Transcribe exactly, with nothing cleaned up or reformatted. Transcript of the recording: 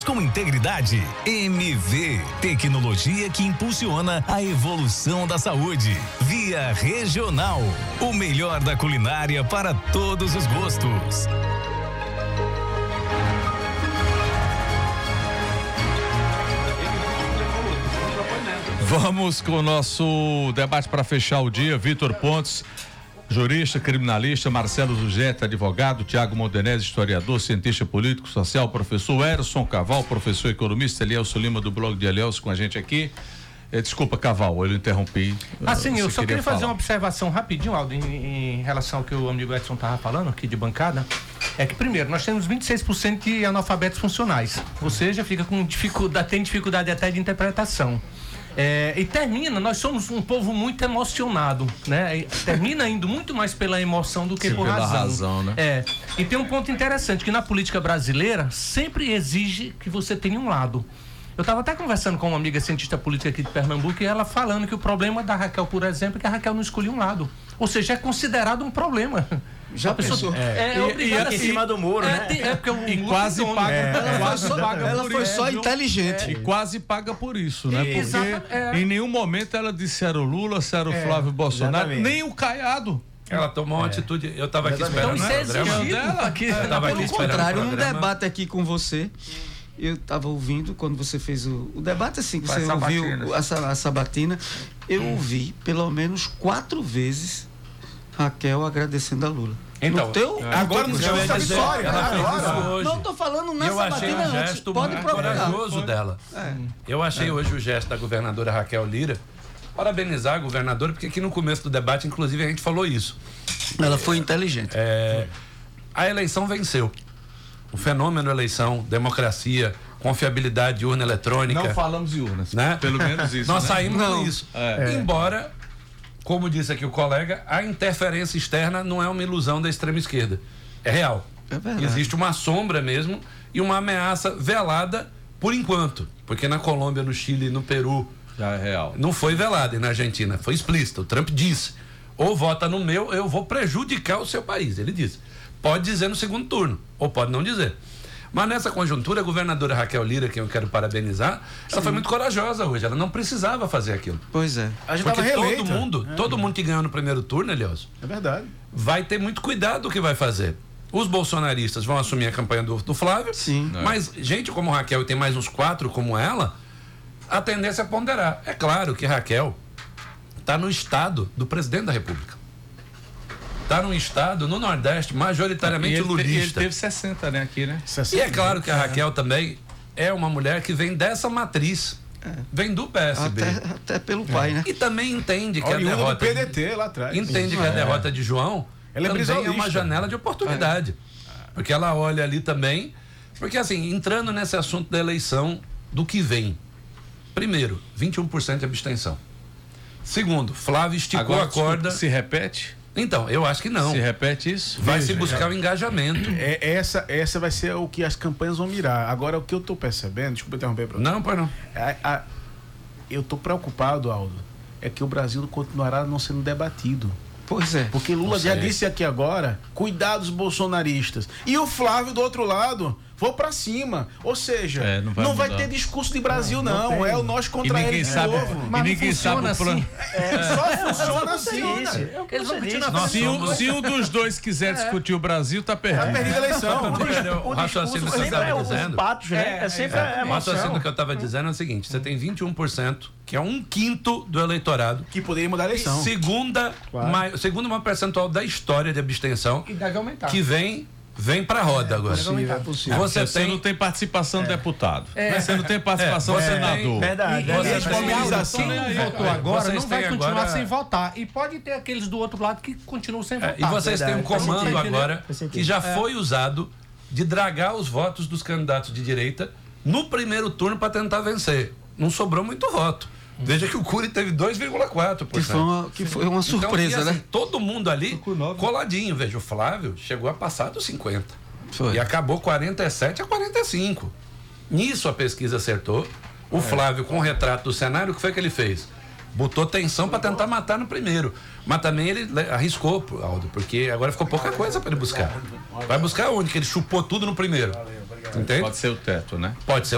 Com integridade, M V, tecnologia que impulsiona a evolução da saúde. Via Regional, o melhor da culinária para todos os gostos. Vamos com o nosso debate para fechar o dia. Vitor Pontes, jurista, criminalista, Marcelo Zugeta, advogado, Tiago Mondenez, historiador, cientista político, social, professor Erson Caval, professor economista, Elielso Lima do blog de Elielso com a gente aqui. Eh, desculpa, Caval, eu interrompi. Assim, eu só queria, queria fazer falar. uma observação rapidinho, Aldo, em, em relação ao que o amigo Edson estava falando aqui de bancada. É que, primeiro, nós temos vinte e seis por cento de analfabetos funcionais, ou seja, fica com dificuldade, tem dificuldade até de interpretação. É, e termina, nós somos um povo muito emocionado, né? E termina indo muito mais pela emoção do que Sim, por pela razão. razão, né? É, e tem um ponto interessante, que na política brasileira sempre exige que você tenha um lado. Eu estava até conversando com uma amiga cientista política aqui de Pernambuco e ela falando que o problema da Raquel, por exemplo, é que a Raquel não escolheu um lado. Ou seja, é considerado um problema. Já a pessoa pensou? é, é, E- obrigada e- em cima do muro, é, né? tem- é porque o E muro quase tem paga, dono. é, Ela quase foi só, paga ela por foi isso, só viu? inteligente. E quase paga por isso, né? Porque Exato, é. em nenhum momento ela disse era o Lula, se era o Flávio Bolsonaro, exatamente. nem o Caiado. Ela tomou uma atitude. Eu estava aqui Então esperando isso o é programa. exigido dela. aqui. Eu tava aqui Pelo esperando contrário, o num programa. debate aqui com você, eu estava ouvindo quando você fez o, o debate, assim, que Faz você ouviu sabatina. a, sa- a sabatina, eu ouvi pelo menos quatro vezes Raquel agradecendo a Lula. Então, no teu, Agora no no teu show eu ia da dizer, vitória, ela fez agora. isso hoje. Não, tô falando na E eu achei sabatina um antes, gesto pode muito procurar. corajoso dela. É. Eu achei hoje o gesto da governadora Raquel Lira. Parabenizar a governadora, porque aqui no começo do debate, inclusive, a gente falou isso. Ela foi inteligente. É, a eleição venceu. O fenômeno eleição, democracia, confiabilidade de urna eletrônica. Não falamos de urnas, né? pelo menos isso. Nós né? saímos Não. com isso. É. Embora, como disse aqui o colega, a interferência externa não é uma ilusão da extrema esquerda. É real. É verdade. Existe uma sombra mesmo e uma ameaça velada por enquanto. Porque na Colômbia, no Chile, no Peru, Já é real. não foi velada, e na Argentina foi explícita. O Trump disse: ou vota no meu, eu vou prejudicar o seu país. Ele disse. Pode dizer no segundo turno, ou pode não dizer. Mas nessa conjuntura, a governadora Raquel Lira, quem eu quero parabenizar, ela foi muito corajosa hoje. Ela não precisava fazer aquilo. Pois é. A gente Porque tava todo reeleita. mundo, todo mundo que ganhou no primeiro turno, Elielso, É verdade. vai ter muito cuidado do que vai fazer. Os bolsonaristas vão assumir a campanha do, do Flávio. Sim. Mas gente como Raquel, e tem mais uns quatro como ela, a tendência é ponderar. É claro que Raquel está no estado do presidente da República. Está num estado, no Nordeste, majoritariamente E ele, te- ele lulista. teve sessenta, né, aqui, né? E é claro que a Raquel também é uma mulher que vem dessa matriz. Vem do P S B. Até, até pelo pai, né? E também entende que a Oriunda do derrota... P D T lá atrás. Entende que a derrota de João Ela é também é brisolista. uma janela de oportunidade. Porque ela olha ali também. Porque, assim, entrando nesse assunto da eleição, do que vem. Primeiro, vinte e um por cento de abstenção. Segundo, Flávio esticou Agora, a corda. se repete? Então, eu acho que não. Se repete isso? Vai se buscar o engajamento. É, essa, essa vai ser o que as campanhas vão mirar. Agora, o que eu tô percebendo, desculpa interromper, Bruno. Não, pois não. A- a- eu tô preocupado, Aldo, é que o Brasil continuará não sendo debatido. Pois é. Porque Lula Não já sei. disse aqui agora, cuidado dos bolsonaristas. E o Flávio do outro lado, vou pra cima. Ou seja, É, não não vai, vai mudar. ter discurso de Brasil, não. não tem. É o nós E contra ninguém eles de sabe, novo. e Mas não ninguém sabe funciona o plano. assim. Só funciona assim. Eles vão continuar Nós Se, um, somos- se um dos dois quiser discutir o Brasil, tá perdido. Tá perdida a eleição. O, o raciocínio que eu sempre estava é os dizendo. patos, né? É, sempre a O emoção. raciocínio que eu estava dizendo é o seguinte: você tem vinte e um por cento, que é um quinto do eleitorado. Que poderia mudar a eleição. Segunda, mai, segundo maior percentual da história de abstenção, E deve aumentar. que vem, vem pra roda agora. Possível, é possível. Você Você tem. não tem participação do deputado. Você não tem participação É, do você senador. tem- Verdade. Você verdade. tem- mobilização, Quem né? não votou É, agora vocês não vai têm continuar agora- sem votar. E pode ter aqueles do outro lado que continuam sem É, votar. e vocês têm um Verdade. Faz comando sentido, agora Faz sentido. que já foi usado de dragar os votos dos candidatos de direita no primeiro turno para tentar vencer. Não sobrou muito voto. Veja que o Cury teve dois vírgula quatro por Que cento. foi uma, que foi uma surpresa, então, e, assim, né? todo mundo ali coladinho. Veja, o Flávio chegou a passar dos cinquenta. Foi. E acabou quarenta e sete a quarenta e cinco. Nisso a pesquisa acertou. O Flávio, com o retrato do cenário, o que foi que ele fez? Botou tensão para tentar matar no primeiro. Mas também ele le- arriscou, Aldo, porque agora ficou pouca coisa para ele buscar. Vai buscar onde? Que ele chupou tudo no primeiro. Entende? Pode ser o teto, né? Pode ser.